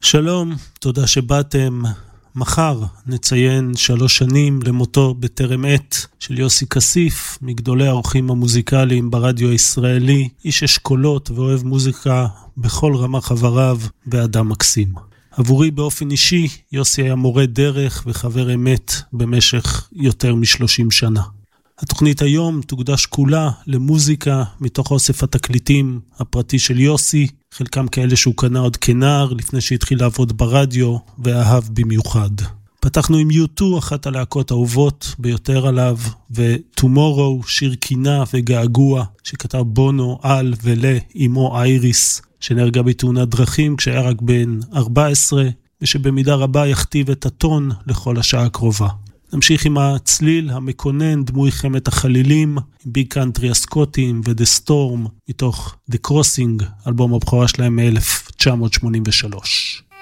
שלום, תודה שבאתם. מחר נציין 3 שנים למותו בטרם עת של יוסי כסיף, מגדולי האורחים המוזיקליים ברדיו הישראלי, איש אשכולות ואוהב מוזיקה בכל רמה חבריו ואדם מקסים. עבורי באופן אישי, יוסי היה מורה דרך וחבר אמת במשך יותר מ-30 שנה. התוכנית היום תוקדש כולה למוזיקה מתוך אוסף התקליטים הפרטי של יוסי, חלקם כאלה שהוא קנה עוד כנער לפני שהתחיל לעבוד ברדיו ואהב במיוחד. פתחנו עם U2, אחת הלהקות האהובות ביותר עליו, ו-Tomorrow, שיר קינה וגעגוע שכתב בונו על ולאמו אייריס, שנהרגה בתאונת דרכים כשהיה רק בן 14, ושבמידה רבה יכתיב את הטון לכל השעה הקרובה. נמשיך עם הצליל המקונן דמוי חמת החלילים, עם ביג קאנטרי הסקוטים ודה סטורם מתוך The Crossing, אלבום הבכורה שלהם מ-1983.